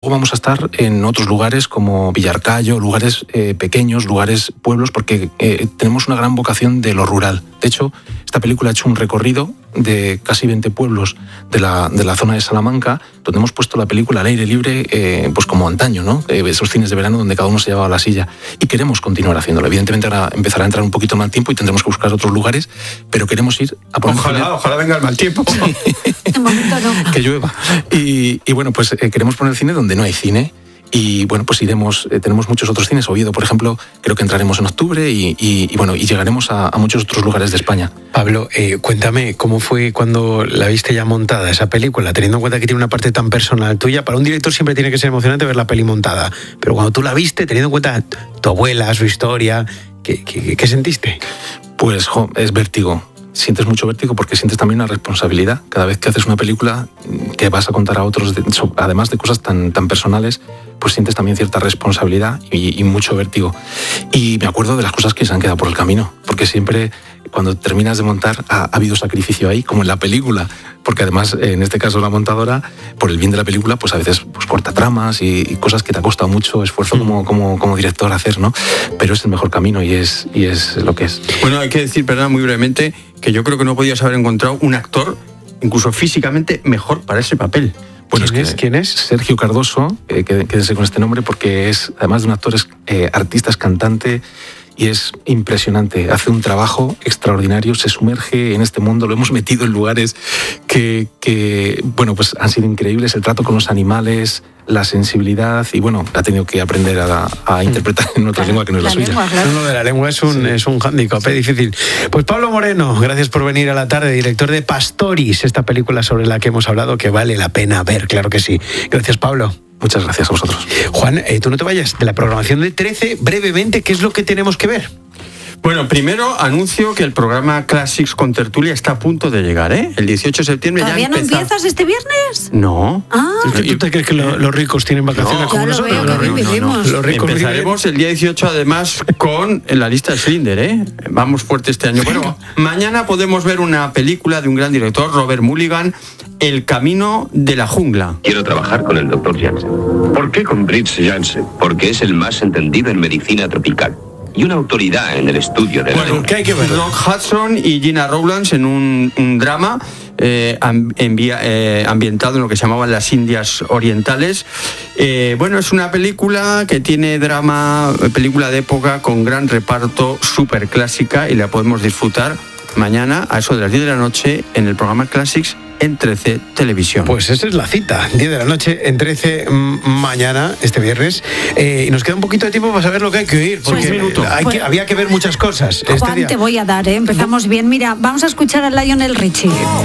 Vamos a estar en otros lugares como Villarcayo, lugares pequeños, lugares, pueblos, porque tenemos una gran vocación de lo rural. De hecho, esta película ha hecho un recorrido de casi 20 pueblos de la zona de Salamanca, donde hemos puesto la película al aire libre, pues como antaño, ¿no? Esos cines de verano donde cada uno se llevaba la silla. Y queremos continuar haciéndolo. Evidentemente ahora empezará a entrar un poquito mal tiempo y tendremos que buscar otros lugares, pero queremos ir a por Ojalá venga el mal tiempo. De momento no. Que llueva. Y bueno, pues queremos poner el cine donde no hay cine. Y bueno, pues iremos, tenemos muchos otros cines. Oviedo, por ejemplo, creo que entraremos en octubre y llegaremos a muchos otros lugares de España. Pablo, cuéntame, ¿cómo fue cuando la viste ya montada esa película? Teniendo en cuenta que tiene una parte tan personal tuya, para un director siempre tiene que ser emocionante ver la peli montada. Pero cuando tú la viste, teniendo en cuenta tu abuela, su historia, ¿qué sentiste? Pues es vértigo. Sientes mucho vértigo porque sientes también una responsabilidad. Cada vez que haces una película que vas a contar a otros, además de cosas tan personales, pues sientes también cierta responsabilidad y mucho vértigo. Y me acuerdo de las cosas que se han quedado por el camino, porque siempre cuando terminas de montar ha habido sacrificio ahí, como en la película, porque además en este caso la montadora, por el bien de la película, pues a veces pues corta tramas y cosas que te ha costado mucho esfuerzo como director hacer, ¿no? Pero es el mejor camino y es lo que es. Bueno, hay que decir, perdona, muy brevemente, que yo creo que no podías haber encontrado un actor, incluso físicamente, mejor para ese papel. Bueno, ¿Quién es? Sergio Cardoso, quédese con este nombre porque es, además de un actor, es artista, es cantante y es impresionante. Hace un trabajo extraordinario, se sumerge en este mundo, lo hemos metido en lugares que bueno, pues han sido increíbles, el trato con los animales, la sensibilidad y bueno, ha tenido que aprender a interpretar en otra lengua que no es la suya. Claro. Lo de la lengua es un hándicap, difícil. Pues Pablo Moreno, gracias por venir a la tarde, director de Pastoris, esta película sobre la que hemos hablado que vale la pena ver, claro que sí. Gracias, Pablo. Muchas gracias a vosotros. Juan, tú no te vayas de la programación de 13, brevemente, ¿qué es lo que tenemos que ver? Bueno, primero anuncio que el programa Classics con Tertulia está a punto de llegar, ¿eh? El 18 de septiembre ¿Todavía ya no empiezas este viernes? No. ¿Tú te crees que los ricos tienen vacaciones como nosotros? Los ricos empezaremos el día 18 además con la lista de Schindler, ¿eh? Vamos fuerte este año. Bueno, mañana podemos ver una película de un gran director, Robert Mulligan, El camino de la jungla. Quiero trabajar con el Dr. Janssen. ¿Por qué con Briggs Janssen? Porque es el más entendido en medicina tropical y una autoridad en el estudio de la Bueno, ¿qué hay que ver? Rock Hudson y Gina Rowlands en un drama ambientado en lo que se llamaban las Indias Orientales. Bueno, es una película que tiene drama, película de época con gran reparto, súper clásica y la podemos disfrutar mañana a eso de las 10 de la noche en el programa Classics en 13 Televisión. Pues esa es la cita, 10 de la noche en 13 mañana, este viernes. Y nos queda un poquito de tiempo para saber lo que hay que oír, porque había que ver muchas cosas. Juan, te voy a dar, empezamos bien. Mira, vamos a escuchar a Lionel Richie.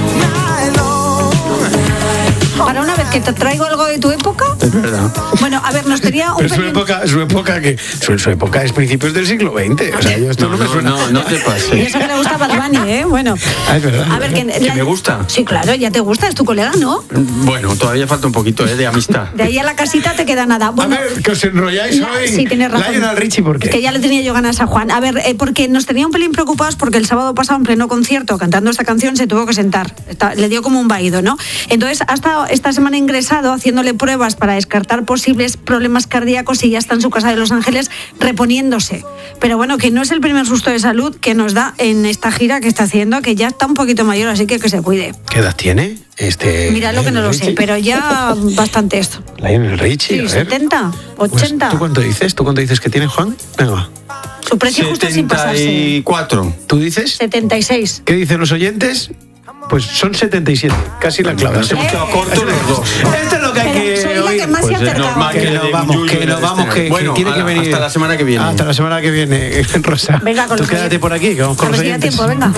Para una vez que te traigo algo de tu época. Es verdad. Bueno, a ver, nos tenía un su época es principios del siglo XX. O sea, yo esto no me suena. No te pases. Y eso que le gusta Bad Bunny, ¿eh? Bueno. Es verdad. A ver, ¿Que me gusta? Sí, claro, ya te gusta, es tu colega, ¿no? Bueno, todavía falta un poquito de amistad. De ahí a la casita te queda nada. Bueno, a ver, que os enrolláis hoy. Sí, tienes razón. Lionel Richie, ¿por qué? Es que ya le tenía yo ganas a Juan. A ver, porque nos tenía un pelín preocupados porque el sábado pasado, en pleno concierto, cantando esta canción, se tuvo que sentar. Le dio como un vaído, ¿no? Entonces, ha estado esta semana ingresado haciéndole pruebas para descartar posibles problemas cardíacos y ya está en su casa de Los Ángeles reponiéndose. Pero bueno, que no es el primer susto de salud que nos da en esta gira que está haciendo, que ya está un poquito mayor, así que se cuide. ¿Qué edad tiene? Mira, lo que no lo sé, pero ya bastante esto. Lionel Richie, sí, 70, 80. Pues, ¿Tú cuánto dices que tiene, Juan? Venga. Su precio justo sin pasarse. 74. ¿Tú dices? 76. ¿Qué dicen los oyentes? Pues son 77, casi la clave. Hemos quedado cortos los dos. Esto es lo que hay que soy la oír. que más se ha acercado. Que nos vamos, que tiene que venir. Hasta la semana que viene. Hasta la semana que viene, Rosa. Venga, con tú quédate por aquí, que vamos con los oyentes. Tiempo, venga.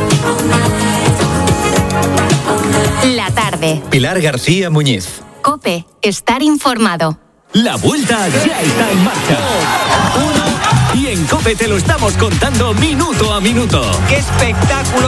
La tarde. Pilar García Muñiz. COPE. Estar informado. La vuelta ya está en marcha. Y en COPE te lo estamos contando minuto a minuto. ¡Qué espectáculo